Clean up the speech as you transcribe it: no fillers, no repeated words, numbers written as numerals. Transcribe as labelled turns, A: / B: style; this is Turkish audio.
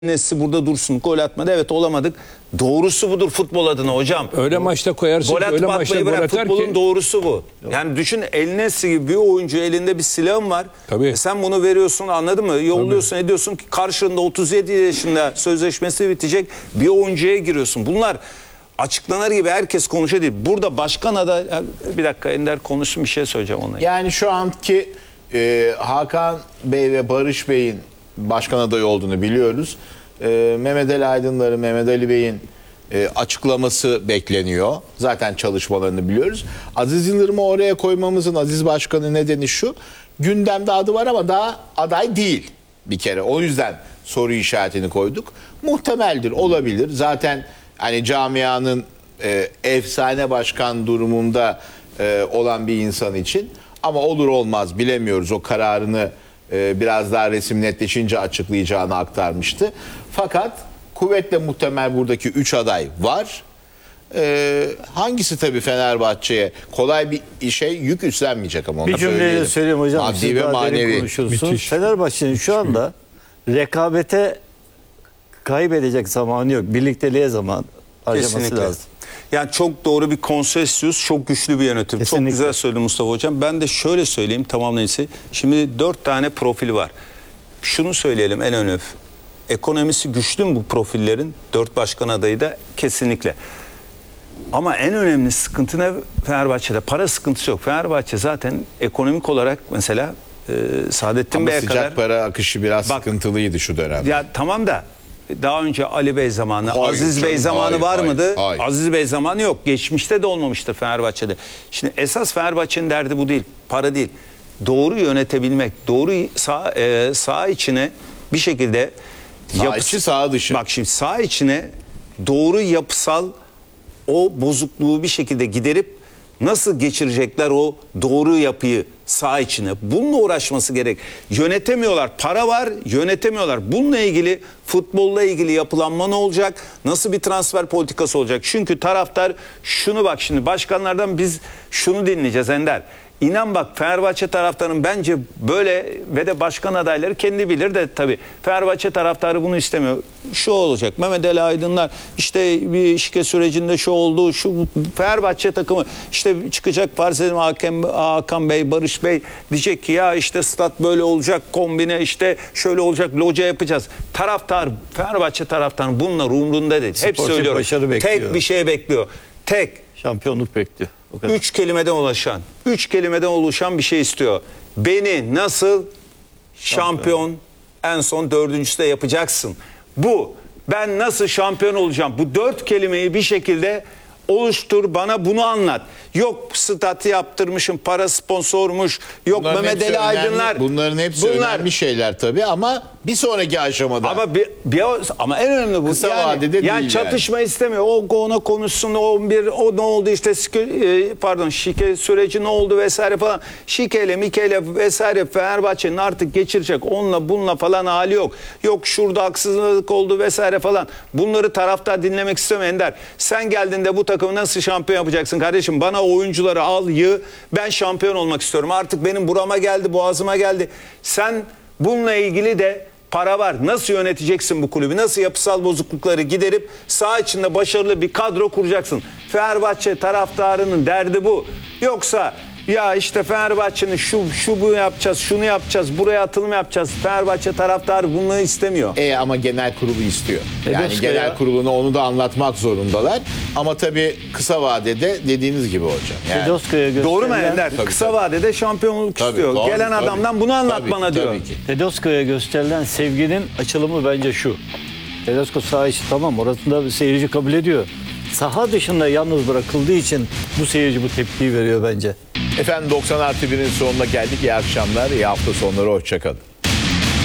A: Nesli burada dursun, gol atmadı. Evet, olamadık. Doğrusu budur futbol adına hocam.
B: Öyle maçta koyarsın,
A: Gol
B: öyle
A: atma
B: maçta
A: atmayı
B: gol
A: bırak,
B: atar
A: futbolun
B: ki.
A: doğrusu bu. Yani düşün, El Nesri gibi bir oyuncu, elinde bir silahın var.
B: Tabii.
A: Sen bunu veriyorsun, anladın mı? Yolluyorsun, ediyorsun ki karşılığında 37 yaşında sözleşmesi bitecek bir oyuncuya giriyorsun. Bunlar açıklanır gibi herkes konuşuyor değil. Burada başkan aday... Bir dakika Ender konuşsun, bir şey söyleyeceğim ona.
C: Yani şu anki Hakan Bey ve Barış Bey'in başkan adayı olduğunu biliyoruz. Mehmet Ali Aydınlar'ın, Mehmet Ali Bey'in açıklaması bekleniyor. Zaten çalışmalarını biliyoruz. Aziz Yıldırım'ı oraya koymamızın, Aziz Başkan'ın nedeni şu: gündemde adı var ama daha aday değil bir kere. O yüzden soru işaretini koyduk. Muhtemeldir, olabilir. Zaten hani camianın efsane başkan durumunda olan bir insan için, ama olur olmaz bilemiyoruz. O kararını biraz daha resim netleşince açıklayacağını aktarmıştı. Fakat kuvvetle muhtemel buradaki 3 aday var. Hangisi tabii Fenerbahçe'ye kolay bir yük üstlenmeyecek, ama onu
D: Bir cümleyle
C: söyleyelim.
D: söyleyeyim hocam.
C: Maddi
D: Siz
C: ve
D: daha derin
C: manevi.
D: konuşursun.
B: Müthiş.
D: Fenerbahçe'nin şu anda rekabete kaybedecek zamanı yok. Birlikteliğe zaman harcaması
A: Kesinlikle.
D: lazım.
A: Yani çok doğru bir konsensüs, çok güçlü bir yönetim.
D: Kesinlikle.
A: Çok güzel söyledi Mustafa Hocam. Ben de şöyle söyleyeyim tamamlayıcısı. Şimdi 4 tane profili var. Şunu söyleyelim en önemli. Ekonomisi güçlü mü bu profillerin? 4 başkan adayı da kesinlikle. Ama en önemli sıkıntı ne Fenerbahçe'de? Para sıkıntısı yok. Fenerbahçe zaten ekonomik olarak mesela Saadettin
C: Ama
A: Bey'e
C: sıcak
A: kadar...
C: para akışı biraz
A: Bak,
C: sıkıntılıydı şu dönemde.
A: Ya tamam da daha önce Ali Bey zamanı,
C: Hayır
A: Aziz Bey
C: canım,
A: zamanı
C: hayır,
A: var
C: hayır,
A: mıydı?
C: hayır.
A: Aziz Bey zamanı yok. Geçmişte de olmamıştır Fenerbahçe'de. Şimdi esas Fenerbahçe'nin derdi bu değil. Para değil. Doğru yönetebilmek, doğru saha içine bir şekilde
C: Sağ içi, sağ dışı.
A: Bak şimdi saha içine doğru yapısal o bozukluğu bir şekilde giderip nasıl geçirecekler o doğru yapıyı saha içine? Bununla uğraşması gerek. Yönetemiyorlar. Para var, yönetemiyorlar. Bununla ilgili, futbolla ilgili yapılanma ne olacak? Nasıl bir transfer politikası olacak? Çünkü taraftar şunu, bak şimdi başkanlardan biz şunu dinleyeceğiz Ender. İnan bak, Fenerbahçe taraftarının bence böyle ve de başkan adayları kendi bilir de tabii Fenerbahçe taraftarı bunu istemiyor. Şu olacak, Mehmet Ali Aydınlar işte bir şike sürecinde şu oldu, şu Fenerbahçe takımı işte çıkacak, farz edelim Hakan Bey, Barış Bey diyecek ki ya işte stat böyle olacak, kombine işte şöyle olacak, loca yapacağız. Taraftar, Fenerbahçe taraftarının bunlar umrunda değil. Hep
D: Sportif
A: söylüyorum.
D: başarı bekliyor.
A: Tek bir şey bekliyor. Tek.
D: Şampiyonluk bekliyor. O kadar.
A: 3 kelimeden oluşan bir şey istiyor. Beni nasıl şampiyon en son 4.'sü de yapacaksın. Bu, ben nasıl şampiyon olacağım? Bu 4 kelimeyi bir şekilde oluştur, bana bunu anlat. Yok statü yaptırmışım, para sponsormuş, yok
C: Bunların
A: Mehmet
C: hepsi
A: Ali
C: önemli.
A: Aydınlar.
C: Bunların hepsi önemli şeyler tabii, ama bir sonraki aşamada.
A: Ama en önemli bu.
C: Kısa vadede değil yani.
A: Çatışma istemiyor. O ona konuşsun, o ne oldu işte şike süreci ne oldu vesaire falan. Şikeyle, Mikeyle vesaire Fenerbahçe'nin artık geçirecek onunla bununla falan hali yok. Yok şurada haksızlık oldu vesaire falan. Bunları taraftar dinlemek istemiyor Ender. Sen geldiğinde bu takımı nasıl şampiyon yapacaksın kardeşim? Bana oyuncuları al, yığ. Ben şampiyon olmak istiyorum. Artık benim burama geldi, boğazıma geldi. Sen bununla ilgili de para var. Nasıl yöneteceksin bu kulübü? Nasıl yapısal bozuklukları giderip saha içinde başarılı bir kadro kuracaksın? Fenerbahçe taraftarının derdi bu. Yoksa ya işte Fenerbahçe'nin şu bu yapacağız, şunu yapacağız, buraya atılım yapacağız. Fenerbahçe taraftarı bunu istemiyor.
C: Ama genel kurulu istiyor. Yani
D: Başka
C: genel
D: ya.
C: kuruluna onu da anlatmak zorundalar. Ama tabii kısa vadede dediğiniz gibi hocam. Yani,
D: Tedesco'ya gösterilen,
A: Doğru mu Ender?
C: Tabii,
A: Kısa
C: tabii.
A: vadede şampiyonluk
C: Tabii,
A: istiyor.
C: doğru,
A: Gelen
C: tabii.
A: adamdan bunu anlat
C: Tabii,
A: bana diyor.
C: tabii ki.
D: Tedesco'ya gösterilen sevginin açılımı bence şu. Tedesco saha içi tamam, orasında bir seyirci kabul ediyor. Saha dışında yalnız bırakıldığı için bu seyirci bu tepkiyi veriyor bence.
C: Efendim 90+1'in sonuna geldik. İyi akşamlar, iyi hafta sonları, hoşça kalın.